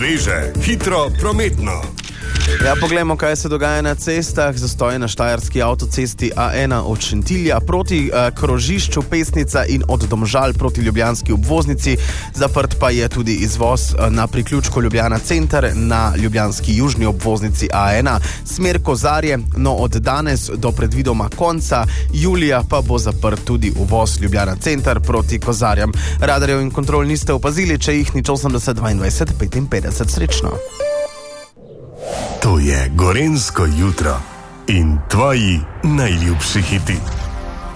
Sveže, hitro, prometno. Ja, poglejmo, kaj se dogaja na cestah. Zastoj na štajerski avtocesti A1 od Šentilja proti krožišču Pesnica in od Domžal proti ljubljanski obvoznici. Zaprt pa je tudi izvoz na priključku Ljubljana center na ljubljanski južni obvoznici A1. Smer Kozarje, no od danes do predvidoma konca julija pa bo zaprt tudi uvoz Ljubljana center proti Kozarjem. Radarjev in kontrol niste opazili, če jih nič 80 22 55. Srečno. To je Gorenjsko jutro in tvoji najljubši hiti.